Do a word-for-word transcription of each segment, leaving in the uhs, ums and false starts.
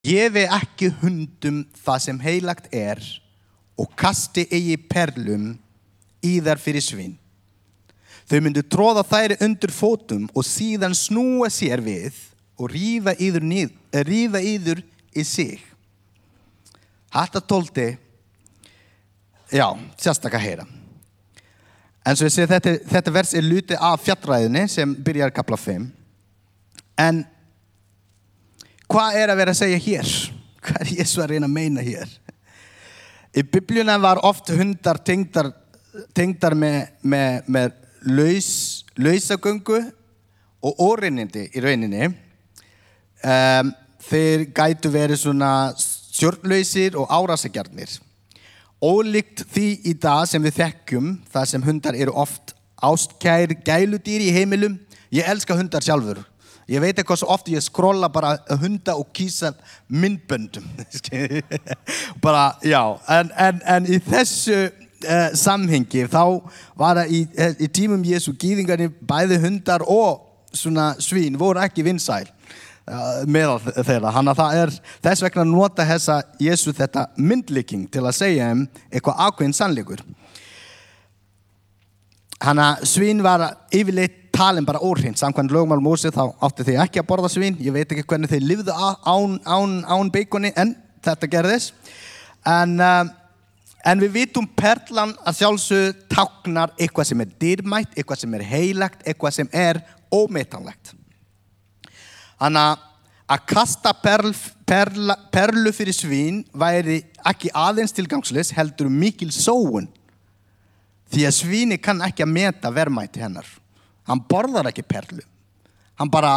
Gefi ekki hundum það sem heilagt er og kasti eigi perlum í þær fyrir svin. Þau myndu tróða þær undir fótum og síðan snúa sér við og rífa yður, nið, rífa yður í sig. Þetta tólti, já, sérstaka heyra. En svo ég segi, þetta, þetta vers er luti af fjallræðinni sem byrjar kapla fimm. En hvað er að vera að segja hér? Hvað er Jesús að reyna að meina hér? Í Biblíunni var oft hundar tengdar, tengdar með, með, með laus, lausagöngu og óreiðindi í rauninni. Um, þeir gætu verið svona stjórnlausir og árásargjarnir. Ólíkt því í dag sem við þekkjum, það sem hundar eru oft ástkær gæludýr í heimilum. Ég elska hundar sjálfur. Ég veit eitthvað svo oft ég skrolla bara hunda og kýsa myndböndum. bara, já, en, en, en í þessu uh, samhengi þá var það í, í tímum Jesú gyðingarnir bæði hundar og svona svín voru ekki vinsæl uh, meðal þeirra. Þannig að það er þess vegna að nota þessa Jesú þetta myndlíking til að segja um eitthvað ákveðin sannleikur. Þannig að svín var yfirleitt talin bara óhreint. Samkvæmt lögmál Móse þá átti þeir ekki að borða svín. Ég veit ekki hvernig þeir lifðu án, án, án beikoni, en þetta gerðist. En, uh, en við vitum perlan að sjálfsögðu táknar eitthvað sem er dýrmætt, eitthvað sem er heilagt, eitthvað sem er ómetanlegt. Þannig að kasta perl, perla, perlu fyrir svín væri ekki aðeins tilgangslis, heldur mikil sóun. Því að svíni kann ekki að meta verðmæti hennar. Hann borðar ekki perlu. Hann bara,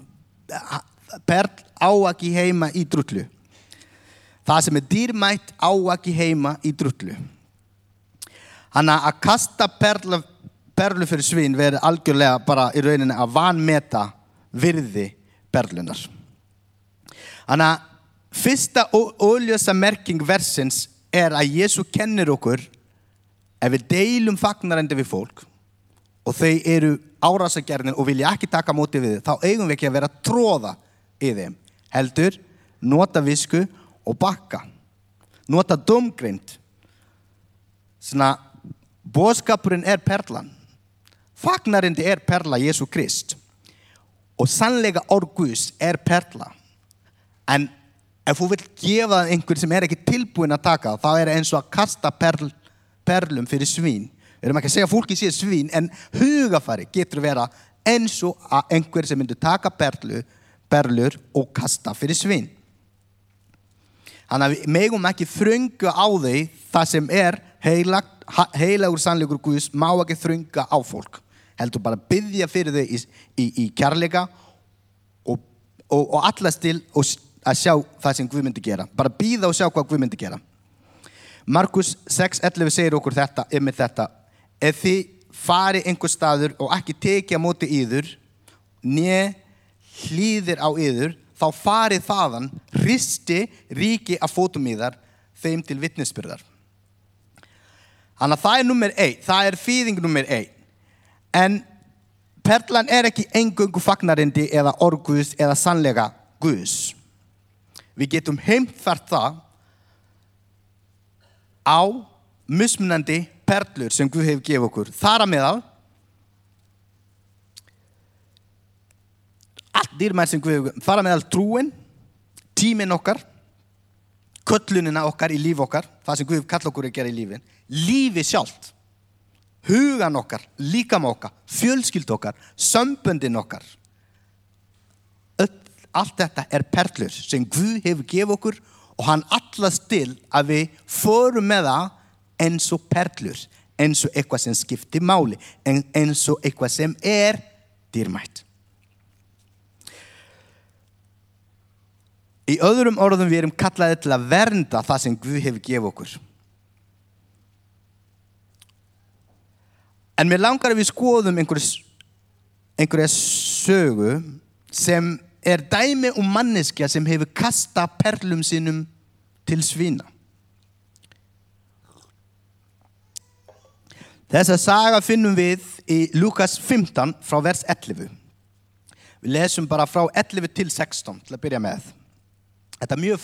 perl á ekki heima í drullu. Það sem er dýrmætt á ekki heima í drullu. Þannig að kasta perlu, perlu fyrir svín verið algjörlega bara í rauninni að vanmeta virði perlunar. Þannig að fyrsta óljósa merking versins er að Jesús kennir okkur ef við deilum fagnarendi við fólk og þau eru árásargjarnir og vilja ekki taka móti við þið, þá eigum við ekki að vera að tróða í þeim. Heldur, nota visku og bakka. Nota dómgreind. Svona, boðskapurinn er perlan. Fagnarendi er perla Jesú Krist. Og sannlega orð Guðs er perla. En ef þú vill gefa það einhver sem er ekki tilbúin að taka, þá er eins og að kasta perl perlum fyrir svín. Við erum ekki að segja að fólki sé svín, en hugafari getur vera eins og að einhver sem myndur taka perlu, perlur og kasta fyrir svín. Þannig að við megum ekki þrönga á þau, það sem er heilag, heilagur sannleikur Guðs má ekki þrönga á fólk. Heldur bara biðja fyrir þau í, í, í kærleika og, og, og allast til að sjá það sem Guð myndi gera. Bara bíða og sjá hvað Guð myndi gera. Markus sex ellefu segir okkur þetta, yfir þetta. Ef þið fari einhver staður og ekki tekja móti yður, né hlýðir á yður, þá farið þaðan, hristi ríki af fótum yðar, þeim til vitnisburðar. Þannig að það er nummer eitt, það er þýðing nummer eitt. En perlan er ekki eingöngu fagnarindi eða orð Guðs eða sannlega Guðs. Við getum heimfært það á mismunandi perlur sem Guð hefur gefið okkur. Þar að meðal allt dýrmætt sem Guð hefur, þar að meðal trúin, tíminn okkar, köllunina okkar í líf okkar, það sem Guð hefur kallað okkur að gera í lífin, lífi sjálft, hugan okkar, líkama okkar, fjölskyldu okkar, samböndin okkar. Allt þetta er perlur sem Guð hefur gefið okkur og hann allast til að við fórum með það eins og perlur, eins og eitthvað sem skiptir máli, eins og eitthvað sem er dýrmætt. Í öðrum orðum við erum kallaði til að vernda það sem Guð hefur gefið okkur. En mér langar að við skoðum einhverja, einhverja sögu sem er dæmi um manneskja sem hefur kastað perlum sínum til svína. Þessa saga finnum við í Lukas fimmtán frá vers ellefu. Við lesum bara frá ellefu til sextán til að byrja með. þetta er mjög